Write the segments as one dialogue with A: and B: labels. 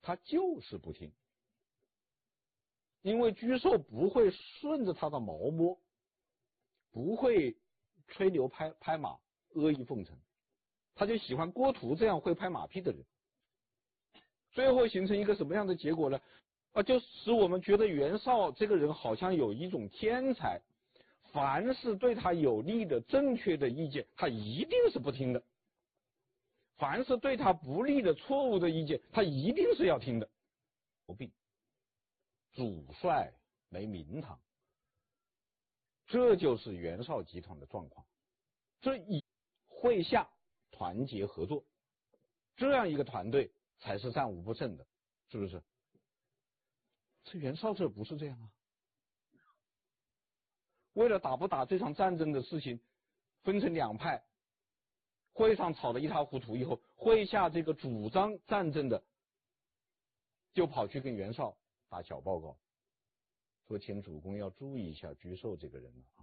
A: 他就是不听。因为沮授不会顺着他的毛摸，不会吹牛拍马阿谀奉承，他就喜欢郭图这样会拍马屁的人。最后形成一个什么样的结果呢？就使我们觉得袁绍这个人好像有一种天才，凡是对他有利的正确的意见他一定是不听的，凡是对他不利的错误的意见他一定是要听的。毛病，主帅没名堂，这就是袁绍集团的状况。这以会下团结合作，这样一个团队才是战无不胜的，是不是？这袁绍这不是这样啊！为了打不打这场战争的事情，分成两派，会上吵得一塌糊涂以后，会下这个主张战争的就跑去跟袁绍打小报告，说请主公要注意一下沮授这个人了啊！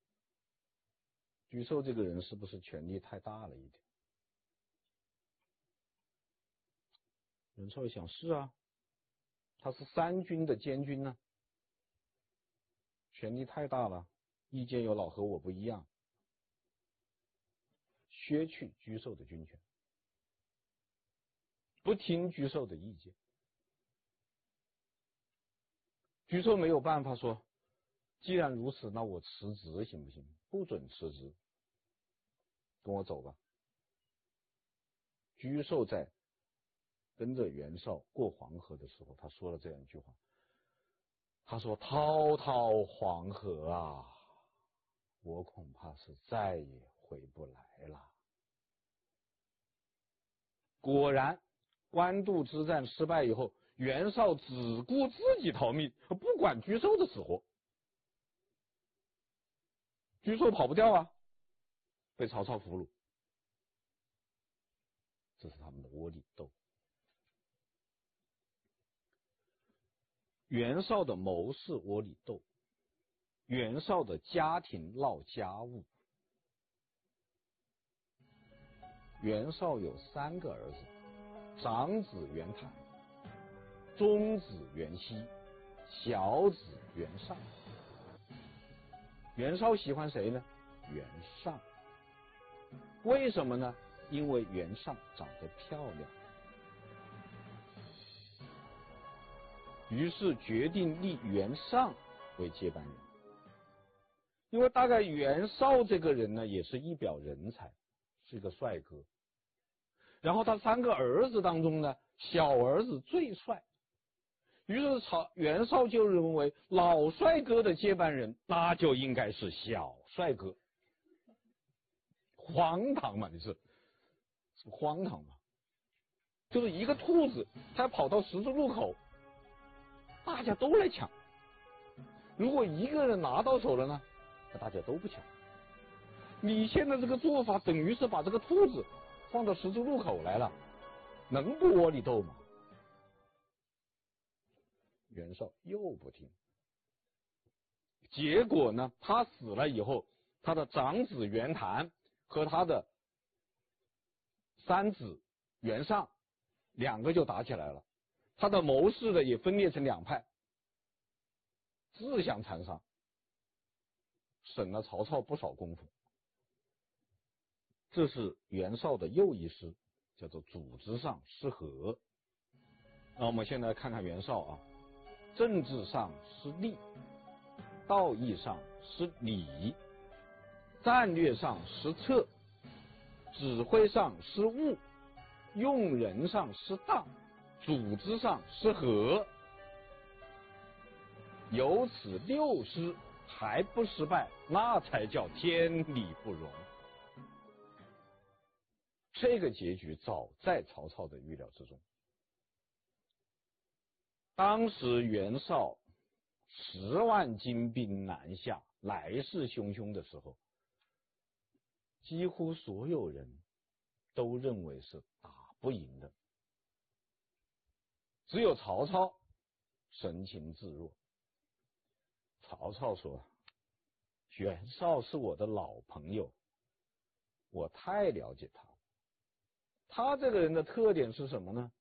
A: 沮授这个人是不是权力太大了一点？袁绍一想，是啊，他是三军的监军呢，权力太大了，意见又老和我不一样，削去沮授的军权，不听沮授的意见。沮授没有办法说，既然如此，那我辞职行不行？不准辞职，跟我走吧。沮授在跟着袁绍过黄河的时候，他说了这样一句话，他说：滔滔黄河啊，我恐怕是再也回不来了。果然官渡之战失败以后，袁绍只顾自己逃命，不管沮授的死活。沮授跑不掉啊，被曹操俘虏。这是他们的窝里斗。袁绍的谋士窝里斗，袁绍的家庭闹家务。袁绍有3个儿子，长子袁谭，中子袁熙，小子袁尚。袁绍喜欢谁呢？袁尚。为什么呢？因为袁尚长得漂亮。于是决定立袁尚为接班人。因为大概袁绍这个人呢，也是一表人才，是一个帅哥。然后他3个儿子当中呢，小儿子最帅。于是袁绍就认为老帅哥的接班人，那就应该是小帅哥。荒唐嘛，是荒唐嘛？就是一个兔子，它跑到十字路口，大家都来抢。如果一个人拿到手了呢，那大家都不抢。你现在这个做法，等于是把这个兔子放到十字路口来了，能不窝里斗吗？袁绍又不听，结果呢，他死了以后，他的长子袁谭和他的三子袁尚2个就打起来了，他的谋士呢也分裂成2派，自相残杀，省了曹操不少功夫。这是袁绍的又一失，叫做组织上失和。那我们现在看看袁绍啊，政治上失利，道义上失礼，战略上失策，指挥上失误，用人上失当，组织上失和。有此6失还不失败，那才叫天理不容。这个结局早在曹操的预料之中。当时袁绍10万精兵南下，来势汹汹的时候，几乎所有人都认为是打不赢的，只有曹操神情自若。曹操说：袁绍是我的老朋友，我太了解他了。他这个人的特点是什么呢？